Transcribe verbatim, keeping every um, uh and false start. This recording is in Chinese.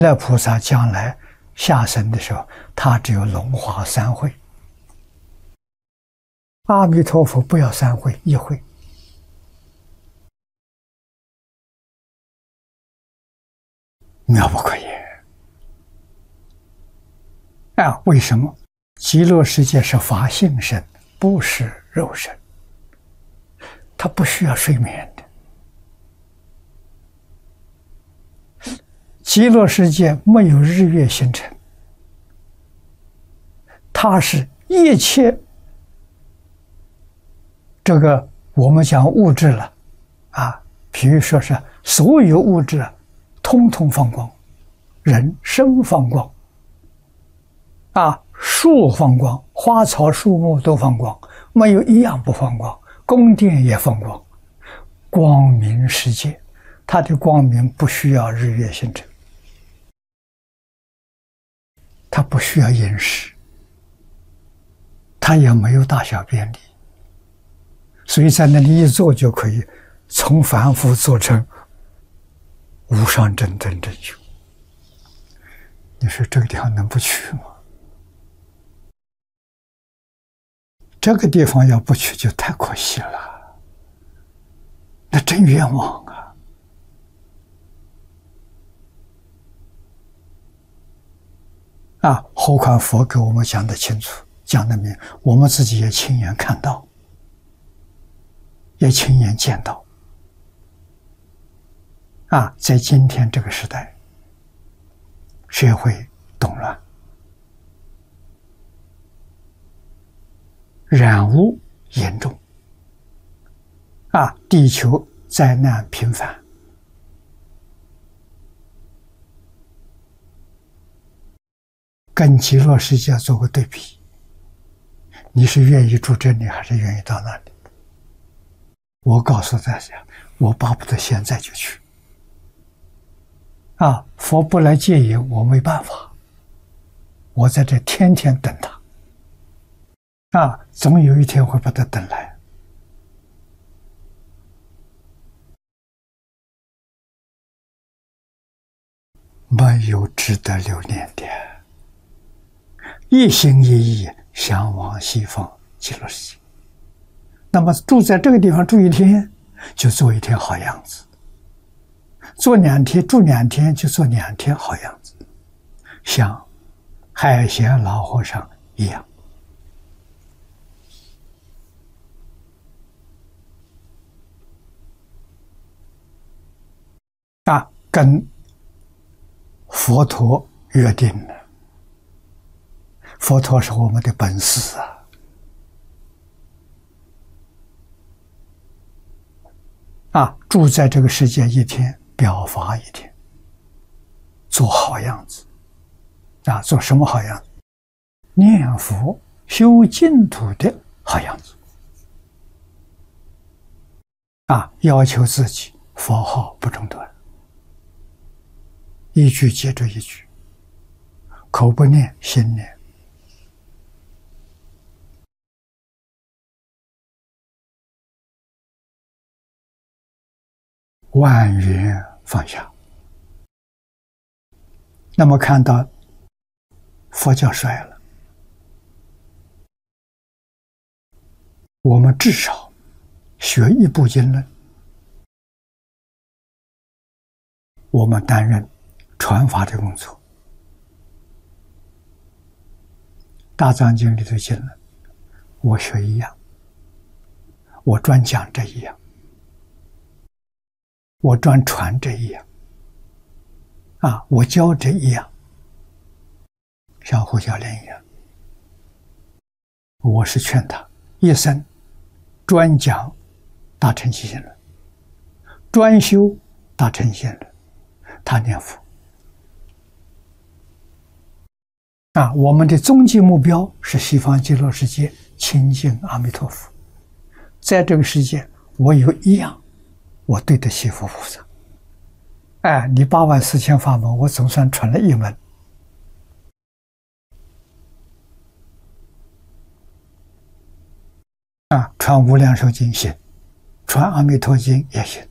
那菩萨将来下生的时候，他只有龙华三会。阿弥陀佛不要三会，一会。妙不可言啊！为什么？极乐世界是法性身，不是肉身，它不需要睡眠的。极乐世界没有日月星辰，它是一切这个我们讲物质了啊，比如说是所有物质通通放光，人生放光啊，树放光，花草树木都放光，没有一样不放光，宫殿也放光，光明世界，它的光明不需要日月星辰，它不需要饮食，它也没有大小便利，所以在那里一坐就可以从凡夫做成无上正等正觉。你说这个地方能不去吗？这个地方要不去就太可惜了，那真冤枉啊！啊，何况佛给我们讲得清楚，讲得明，我们自己也亲眼看到，也亲眼见到。啊，在今天这个时代，社会动乱，染污严重，啊，地球灾难频繁，跟极乐世界做个对比，你是愿意住这里，还是愿意到那里？我告诉大家，我巴不得现在就去。啊，佛不来接引，我没办法，我在这天天等他，啊，总有一天会把他等来。没有值得留恋的，一心一意向往西方极乐世界。那么住在这个地方住一天，就做一天好样子。做两天，住两天就做两天好样子，像海贤老和尚一样。啊，跟佛陀约定了，佛陀是我们的本师啊。啊，住在这个世界一天，表法一天，做好样子啊！做什么好样子？念佛修净土的好样子啊！要求自己佛号不中断，一句接着一句，口不念心念，万缘放下。那么看到佛教衰了，我们至少学一部经论，我们担任传法的工作。大藏经里头经论，我学一样，我专讲这一样，我专传这一样，啊，我教这一样，像胡教练一样，我是劝他一生专讲大乘起信论，专修大乘信论，他念佛。啊，我们的终极目标是西方极乐世界亲近阿弥陀佛。在这个世界，我有一样，我对得起佛菩萨。哎，你八万四千法门，我总算传了一门。啊，传无量寿经行，传阿弥陀经也行。